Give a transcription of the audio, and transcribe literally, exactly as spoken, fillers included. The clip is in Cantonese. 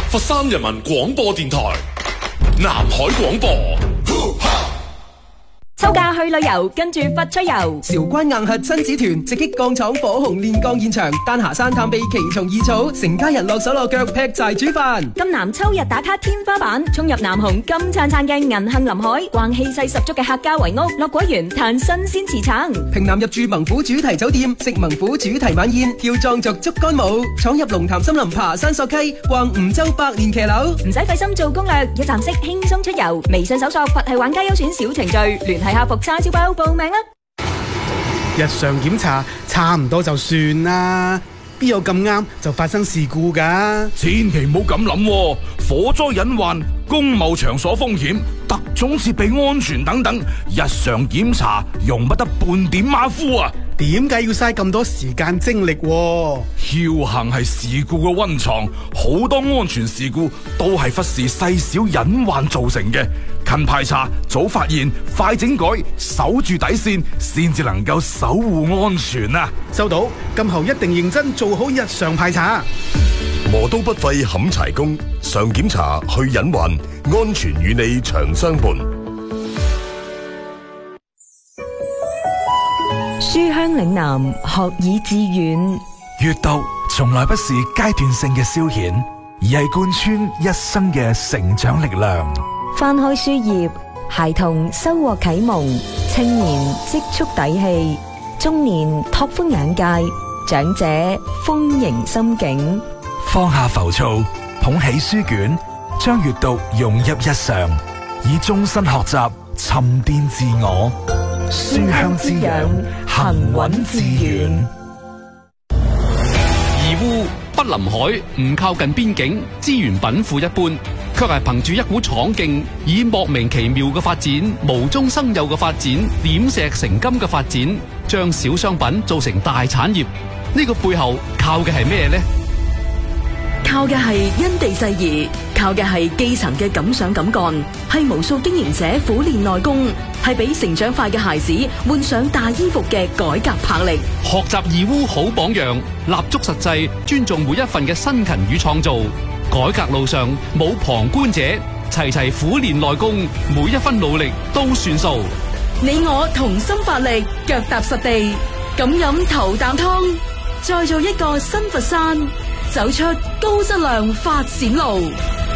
佛山人民廣播電台，南海廣播。 秋假去旅遊，跟住佛出遊。 韶關硬核親子團直擊鋼廠火紅煉鋼現場，丹霞山探秘奇蟲異草，成家人落手落腳劈柴煮飯。 金南秋日打卡天花板，衝入南紅金燦燦嘅銀杏林海，逛氣勢十足嘅客家圍屋，樂果園嘆新鮮茨橙。 平南入住猛虎主題酒店，食猛虎主題晚宴，跳壯族竹竿舞，闖入龍潭森林爬山索溪，逛梧州百年騎樓。唔使費心做攻略，一站式輕鬆出遊。微信搜索佛系玩家優選小程序，聯繫客服叉燒包報名啦！ 日常檢查差唔多就算啦，邊有咁啱就發生事故㗎？ 千祈唔好咁諗，火災隱患、公務場所風險、特種設備安全等等，日常檢查容不得半點馬虎啊！ 點解要嘥咁多時間精力？僥倖係事故嘅溫床，好多安全事故都係忽視細小隱患造成嘅。勤排查、早發現、快整改，守住底線，先至能夠守護安全啊！ 收到，今後一定認真做好日常排查。 磨刀不廢砍柴工，常檢查去隱患，安全與你長相伴。 書香嶺南，學以致遠。 閱讀從來不是階段性嘅消遣，而係貫穿一生嘅成長力量。 翻開書頁，孩童收穫啟蒙，青年積蓄底氣，中年拓寬眼界，長者豐盈心境。 放下浮躁，捧起書卷，將閱讀融入日常，以終身學習沉澱自我。書香滋養，行穩致遠。 義烏不臨海，唔靠近邊境，資源稟賦一般，卻係憑住一股闖勁，以莫名其妙嘅發展、無中生有嘅發展、點石成金嘅發展，將小商品做成大產業。呢個背後靠嘅係咩呢？ 靠嘅係因地制宜，靠嘅係基層嘅敢想敢幹，係無數經營者苦練內功，係俾成長快嘅孩子換上大衣服嘅改革魄力。 學習義烏好榜樣，立足實際，尊重每一份嘅辛勤與創造。改革路上冇旁觀者，齊齊苦練內功，每一分努力都算數。 你我同心發力，腳踏實地，咁飲頭啖湯，再做一個新佛山，走出高質量發展路。